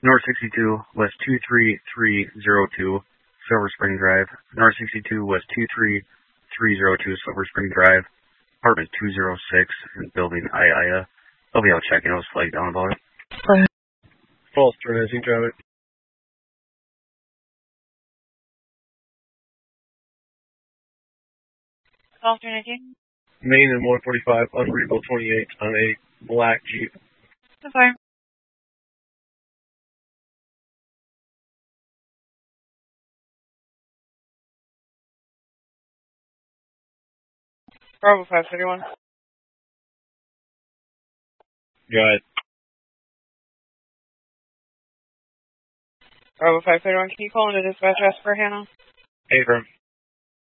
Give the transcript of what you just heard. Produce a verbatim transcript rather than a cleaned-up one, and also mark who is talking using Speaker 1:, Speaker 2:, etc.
Speaker 1: North sixty-two, West two three three zero two, Silver Spring Drive. North sixty-two, West two three three zero two, Silver Spring Drive. Apartment two oh six in building I I A. I'll be out checking. I was flagged down about it.
Speaker 2: Okay. False Trinity traffic.
Speaker 3: False Trinity.
Speaker 2: Main and one forty-five, unreadable twenty-eight on a black Jeep.
Speaker 3: Okay. Bravo five thirty-one.
Speaker 2: Go ahead.
Speaker 3: Bravo five thirty-one, can you call into dispatch ask for Hannah?
Speaker 2: Abram.